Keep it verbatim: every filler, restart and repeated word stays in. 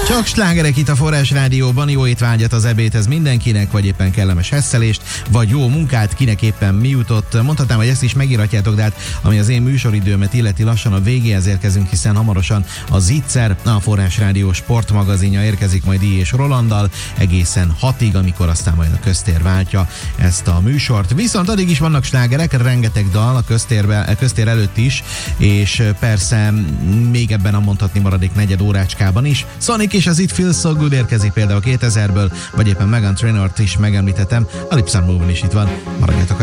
Csak slágerek itt a Forrás Rádióban, jó étvágyat az ebédhez mindenkinek, vagy éppen kellemes hesszelést, vagy jó munkát, kinek éppen mi jutott. Mondhatnám, hogy ezt is megírhatjátok, de hát ami az én műsoridőmet illeti, lassan a végéhez érkezünk, hiszen hamarosan a Zicser, a Forrás Rádió sportmagazinja érkezik majd I. és Rolanddal egészen hatig, amikor aztán majd a köztér váltja ezt a műsort. Viszont addig is vannak slágerek, rengeteg dal a köztérbe, a köztér előtt is, és persze még ebben a mondhatni maradék negyed órácskában is. Sonic és az It Feels So Good érkezik például kétezerből, vagy éppen Meghan Trainort is megemlítettem, a Lips Are Moving is itt van. Maradjatok